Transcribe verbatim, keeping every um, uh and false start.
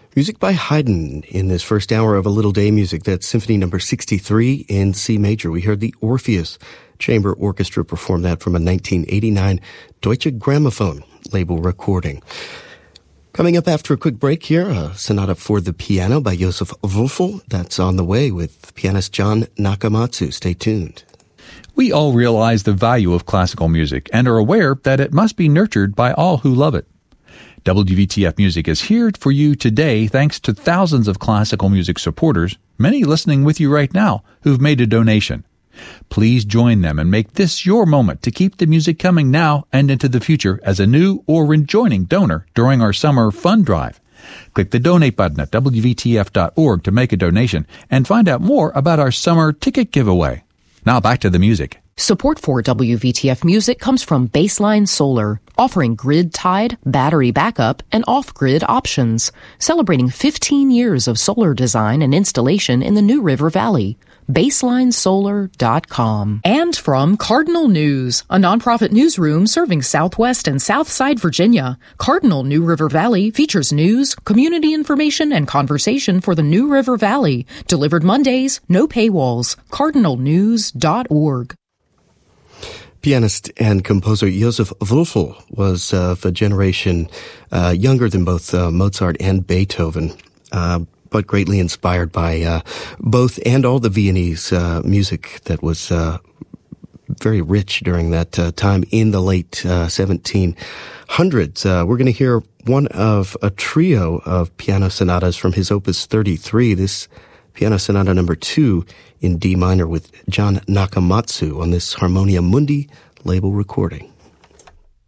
Music by Haydn in this first hour of A Little Day Music. That's Symphony Number sixty-three in C major. We heard the Orpheus Chamber Orchestra perform that from a nineteen eighty-nine Deutsche Grammophon label recording. Coming up after a quick break here, a sonata for the piano by Josef Wölfl. That's on the way with pianist John Nakamatsu. Stay tuned. We all realize the value of classical music and are aware that it must be nurtured by all who love it. W V T F Music is here for you today thanks to thousands of classical music supporters, many listening with you right now, who've made a donation. Please join them and make this your moment to keep the music coming now and into the future as a new or rejoining donor during our summer fund drive. Click the donate button at W V T F dot org to make a donation and find out more about our summer ticket giveaway. Now back to the music. Support for W V T F Music comes from Baseline Solar, offering grid-tied, battery backup, and off-grid options. Celebrating fifteen years of solar design and installation in the New River Valley. baseline solar dot com. And from Cardinal News, a nonprofit newsroom serving Southwest and Southside Virginia. Cardinal New River Valley features news, community information, and conversation for the New River Valley. Delivered Mondays, no paywalls. cardinal news dot org. Pianist and composer Josef Wölfl was uh, of a generation uh, younger than both uh, Mozart and Beethoven, uh, but greatly inspired by uh, both and all the Viennese uh, music that was uh, very rich during that uh, time in the late uh, seventeen hundreds. Uh, we're going to hear one of a trio of piano sonatas from his Opus thirty-three, this Piano Sonata number two in D minor with John Nakamatsu on this Harmonia Mundi label recording.